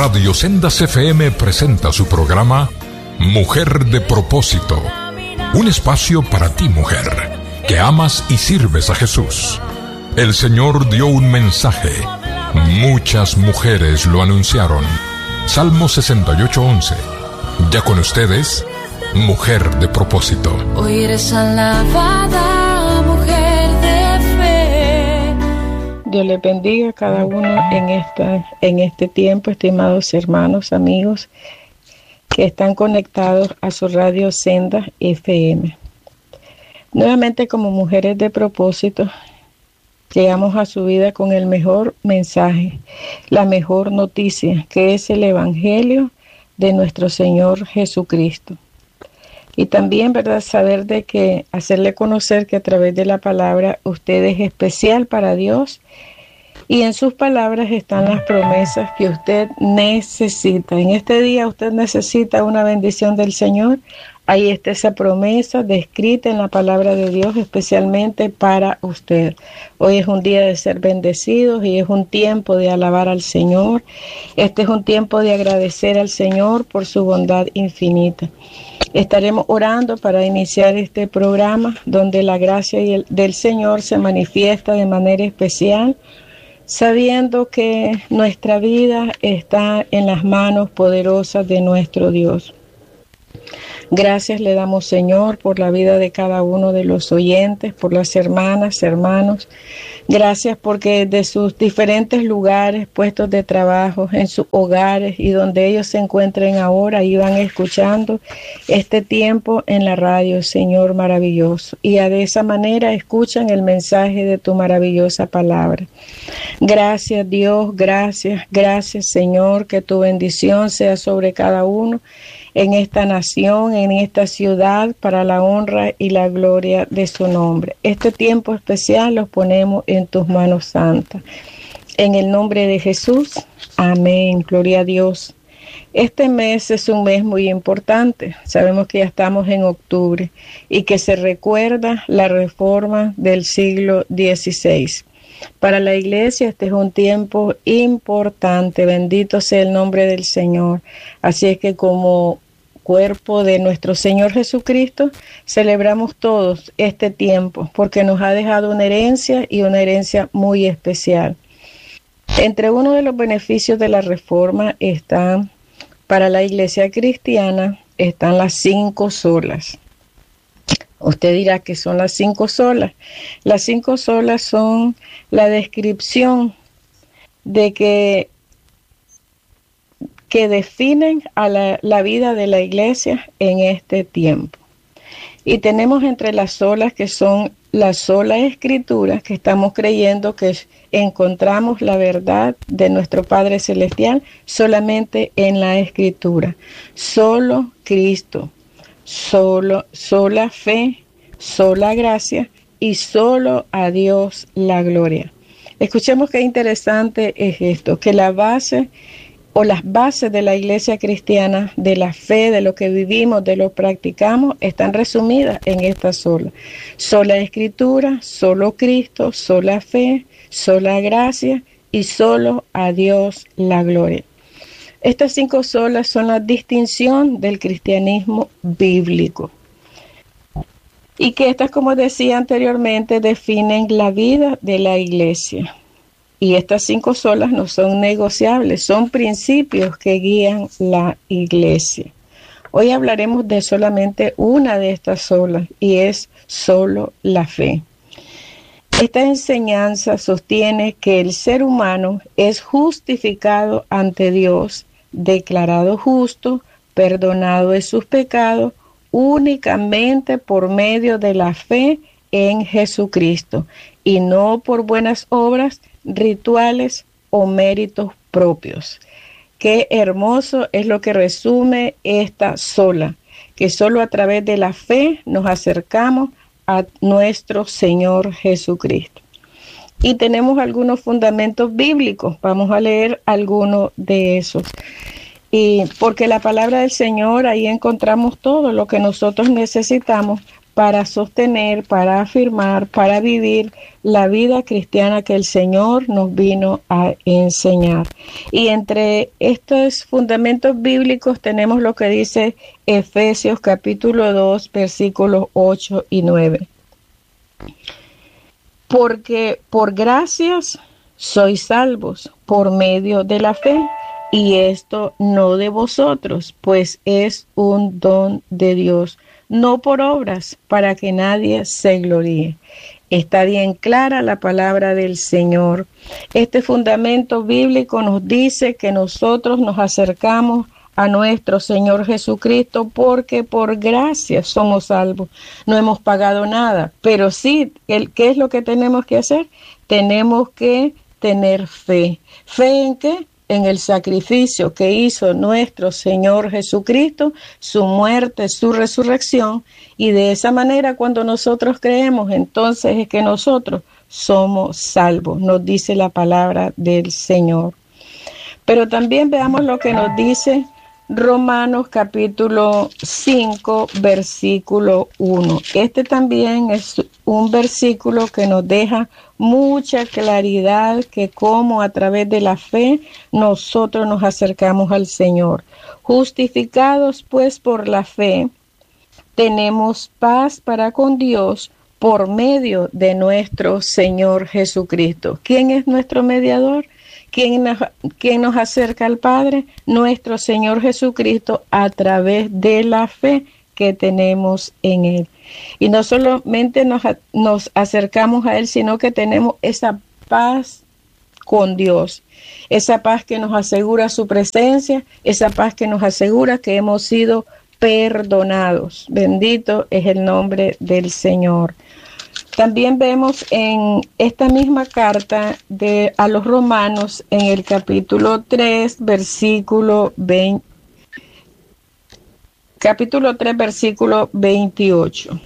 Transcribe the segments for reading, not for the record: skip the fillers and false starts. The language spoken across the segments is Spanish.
Radio Sendas FM presenta su programa Mujer de Propósito. Un espacio para ti, mujer, que amas y sirves a Jesús. El Señor dio un mensaje. Muchas mujeres lo anunciaron. Salmo 68:11. Ya con ustedes, Mujer de Propósito. Hoy eres alabada, mujer de fe. Dios les bendiga a cada uno en este tiempo, estimados hermanos, amigos, que están conectados a su radio Senda FM. Nuevamente, como mujeres de propósito, llegamos a su vida con el mejor mensaje, la mejor noticia, que es el Evangelio de nuestro Señor Jesucristo. Y también, ¿verdad?, saber de que hacerle conocer que a través de la palabra usted es especial para Dios y en sus palabras están las promesas que usted necesita. En este día usted necesita una bendición del Señor. Ahí está esa promesa descrita en la palabra de Dios especialmente para usted. Hoy es un día de ser bendecidos y es un tiempo de alabar al Señor. Este es un tiempo de agradecer al Señor por su bondad infinita. Estaremos orando para iniciar este programa donde la gracia del Señor se manifiesta de manera especial, sabiendo que nuestra vida está en las manos poderosas de nuestro Dios. Gracias le damos, Señor, por la vida de cada uno de los oyentes, por las hermanas, hermanos. Gracias porque de sus diferentes lugares, puestos de trabajo, en sus hogares y donde ellos se encuentren ahora, iban escuchando este tiempo en la radio, Señor maravilloso. Y de esa manera escuchan el mensaje de tu maravillosa palabra. Gracias, Dios, gracias, Señor, que tu bendición sea sobre cada uno en esta nación, en esta ciudad, para la honra y la gloria de su nombre. Este tiempo especial los ponemos en tus manos santas. En el nombre de Jesús, amén, gloria a Dios. Este mes es un mes muy importante. Sabemos que ya estamos en octubre y que se recuerda la reforma del siglo XVI. Para la iglesia este es un tiempo importante, bendito sea el nombre del Señor. Así es que como cuerpo de nuestro Señor Jesucristo, celebramos todos este tiempo porque nos ha dejado una herencia y una herencia muy especial. Entre uno de los beneficios de la reforma están, para la iglesia cristiana, están las 5 solas. Usted dirá que son las 5 solas. Las 5 solas son la descripción de que definen a la vida de la iglesia en este tiempo. Y tenemos entre las solas que son la sola escritura, que estamos creyendo que encontramos la verdad de nuestro Padre Celestial solamente en la escritura. Solo Cristo, sola fe, sola gracia y solo a Dios la gloria. Escuchemos qué interesante es esto, que la base o las bases de la iglesia cristiana, de la fe, de lo que vivimos, de lo que practicamos, están resumidas en esta sola. Sola escritura, solo Cristo, sola fe, sola gracia y solo a Dios la gloria. Estas 5 solas son la distinción del cristianismo bíblico. Y que estas, como decía anteriormente, definen la vida de la iglesia. Y estas 5 solas no son negociables, son principios que guían la iglesia. Hoy hablaremos de solamente una de estas solas y es solo la fe. Esta enseñanza sostiene que el ser humano es justificado ante Dios, declarado justo, perdonado de sus pecados, únicamente por medio de la fe en Jesucristo y no por buenas obras, rituales o méritos propios. Qué hermoso es lo que resume esta sola, que solo a través de la fe nos acercamos a nuestro Señor Jesucristo. Y tenemos algunos fundamentos bíblicos, vamos a leer algunos de esos. Y porque la palabra del Señor, ahí encontramos todo lo que nosotros necesitamos para sostener, para afirmar, para vivir la vida cristiana que el Señor nos vino a enseñar. Y entre estos fundamentos bíblicos tenemos lo que dice Efesios capítulo 2, versículos 8 y 9. Porque por gracias sois salvos por medio de la fe, y esto no de vosotros, pues es un don de Dios, no por obras, para que nadie se gloríe. Está bien clara la palabra del Señor. Este fundamento bíblico nos dice que nosotros nos acercamos a nuestro Señor Jesucristo porque por gracia somos salvos. No hemos pagado nada, pero sí, ¿qué es lo que tenemos que hacer? Tenemos que tener fe. ¿Fe en qué? En el sacrificio que hizo nuestro Señor Jesucristo, su muerte, su resurrección, y de esa manera cuando nosotros creemos, entonces es que nosotros somos salvos, nos dice la palabra del Señor. Pero también veamos lo que nos dice Romanos capítulo 5, versículo 1. Este también es un versículo que nos deja mucha claridad que cómo a través de la fe nosotros nos acercamos al Señor. Justificados pues por la fe, tenemos paz para con Dios por medio de nuestro Señor Jesucristo. ¿Quién es nuestro mediador? ¿Quién nos acerca al Padre? Nuestro Señor Jesucristo a través de la fe que tenemos en Él. Y no solamente nos acercamos a Él, sino que tenemos esa paz con Dios, esa paz que nos asegura su presencia, esa paz que nos asegura que hemos sido perdonados. Bendito es el nombre del Señor. También vemos en esta misma carta a los Romanos, en el capítulo 3, versículo 20. Capítulo 3, versículo 28.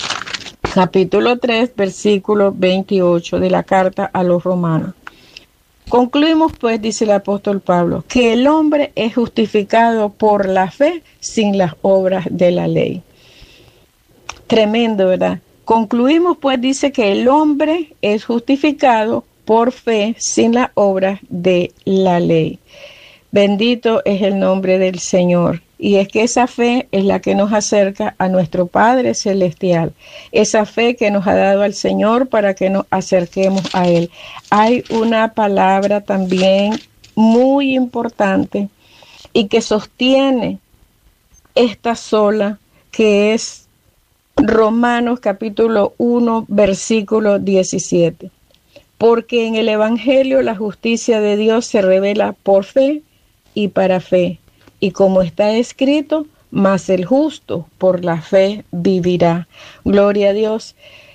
Capítulo 3, versículo 28 de la carta a los Romanos. Concluimos pues, dice el apóstol Pablo, que el hombre es justificado por la fe sin las obras de la ley. Tremendo, ¿verdad? Concluimos pues, dice que el hombre es justificado por fe sin las obras de la ley. Bendito es el nombre del Señor. Y es que esa fe es la que nos acerca a nuestro Padre Celestial. Esa fe que nos ha dado al Señor para que nos acerquemos a Él. Hay una palabra también muy importante y que sostiene esta sola, que es Romanos capítulo 1, versículo 17. Porque en el Evangelio la justicia de Dios se revela por fe y para fe. Y como está escrito, mas el justo por la fe vivirá. Gloria a Dios.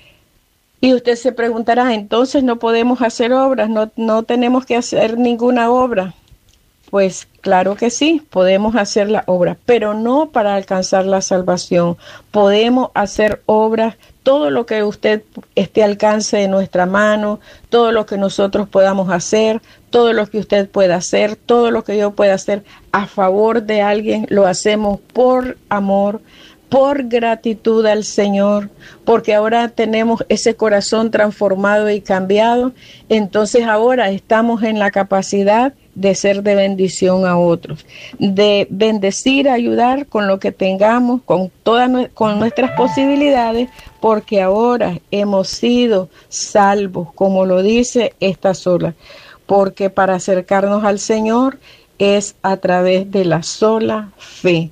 Y usted se preguntará, entonces no podemos hacer obras, no tenemos que hacer ninguna obra. Pues claro que sí, podemos hacer la obra, pero no para alcanzar la salvación. Podemos hacer obras, todo lo que usted esté al alcance de nuestra mano, todo lo que nosotros podamos hacer, todo lo que usted pueda hacer, todo lo que yo pueda hacer a favor de alguien, lo hacemos por amor, por gratitud al Señor, porque ahora tenemos ese corazón transformado y cambiado, entonces ahora estamos en la capacidad de ser de bendición a otros, de bendecir, ayudar con lo que tengamos, con nuestras posibilidades, porque ahora hemos sido salvos, como lo dice esta sola, porque para acercarnos al Señor es a través de la sola fe.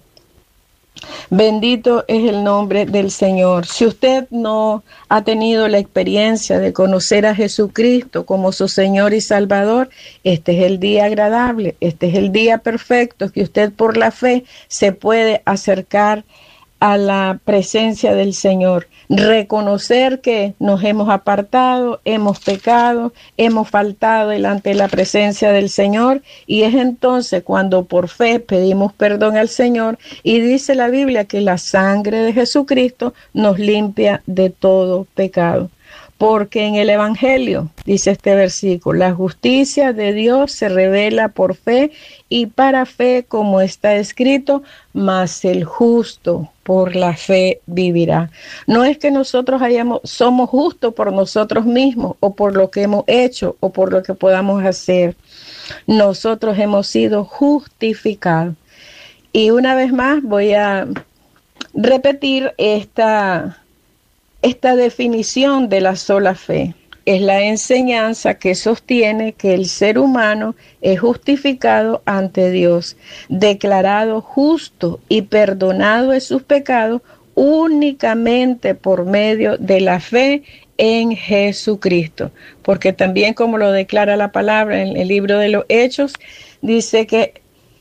Bendito es el nombre del Señor. Si usted no ha tenido la experiencia de conocer a Jesucristo como su Señor y Salvador, este es el día agradable, este es el día perfecto que usted por la fe se puede acercar a la presencia del Señor, reconocer que nos hemos apartado, hemos pecado, hemos faltado delante de la presencia del Señor, y es entonces cuando por fe pedimos perdón al Señor, y dice la Biblia que la sangre de Jesucristo nos limpia de todo pecado. Porque en el Evangelio, dice este versículo, la justicia de Dios se revela por fe y para fe, como está escrito, mas el justo por la fe vivirá. No es que nosotros somos justos por nosotros mismos o por lo que hemos hecho o por lo que podamos hacer. Nosotros hemos sido justificados. Y una vez más voy a repetir esta definición de la sola fe. Es la enseñanza que sostiene que el ser humano es justificado ante Dios, declarado justo y perdonado de sus pecados únicamente por medio de la fe en Jesucristo. Porque también, como lo declara la palabra en el libro de los Hechos, dice que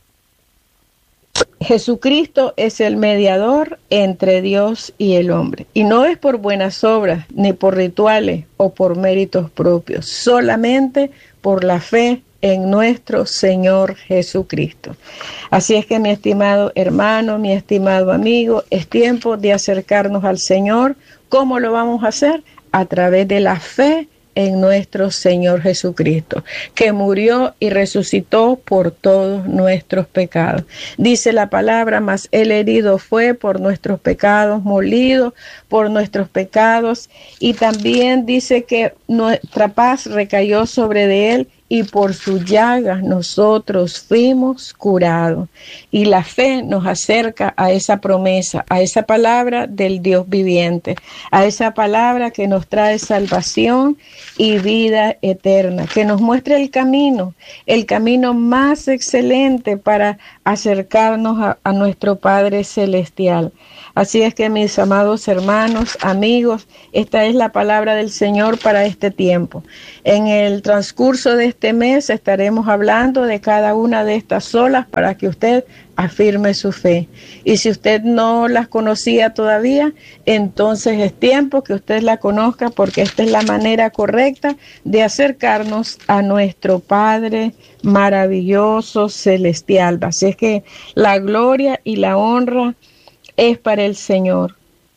Jesucristo es el mediador entre Dios y el hombre. Y no es por buenas obras, ni por rituales o por méritos propios, solamente por la fe en nuestro Señor Jesucristo. Así es que, mi estimado hermano, mi estimado amigo, es tiempo de acercarnos al Señor. ¿Cómo lo vamos a hacer? A través de la fe en nuestro Señor Jesucristo, que murió y resucitó por todos nuestros pecados. Dice la palabra, mas Él herido fue por nuestros pecados, molido por nuestros pecados, y también dice que nuestra paz recayó sobre de Él, y por sus llagas nosotros fuimos curados. Y la fe nos acerca a esa promesa, a esa palabra del Dios viviente, a esa palabra que nos trae salvación y vida eterna, que nos muestra el camino más excelente para acercarnos a nuestro Padre Celestial. Así es que, mis amados hermanos, amigos, esta es la palabra del Señor para este tiempo. En el transcurso de este mes estaremos hablando de cada una de estas solas para que usted afirme su fe. Y si usted no las conocía todavía, entonces es tiempo que usted la conozca, porque esta es la manera correcta de acercarnos a nuestro Padre maravilloso celestial. Así es que la gloria y la honra es para el Señor.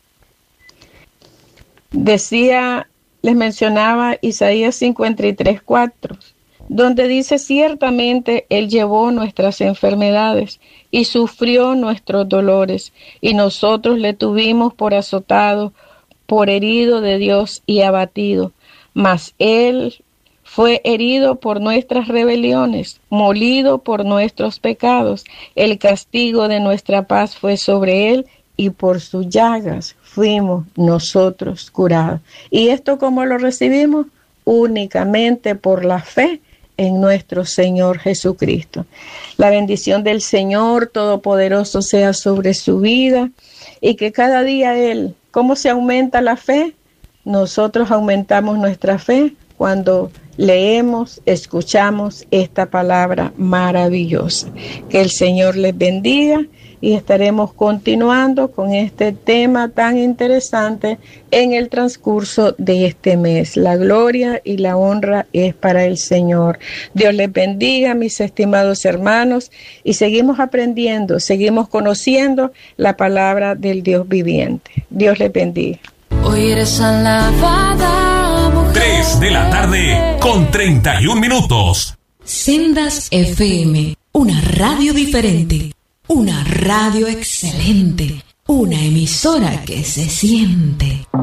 Les mencionaba Isaías 53:4, donde dice: ciertamente Él llevó nuestras enfermedades y sufrió nuestros dolores, y nosotros le tuvimos por azotado, por herido de Dios y abatido. Mas Él fue herido por nuestras rebeliones, molido por nuestros pecados. El castigo de nuestra paz fue sobre Él, y por sus llagas fuimos nosotros curados. ¿Y esto cómo lo recibimos? Únicamente por la fe en nuestro Señor Jesucristo. La bendición del Señor Todopoderoso sea sobre su vida, y que cada día Él, ¿cómo se aumenta la fe? Nosotros aumentamos nuestra fe cuando leemos, escuchamos esta palabra maravillosa. Que el Señor les bendiga, y estaremos continuando con este tema tan interesante en el transcurso de este mes. La gloria y la honra es para el Señor. Dios les bendiga, mis estimados hermanos, y seguimos aprendiendo, seguimos conociendo la palabra del Dios viviente. Dios les bendiga. Hoy eres alabada, mujer. 3 de la tarde con 31 minutos. Sendas FM, una radio diferente, una radio excelente, una emisora que se siente.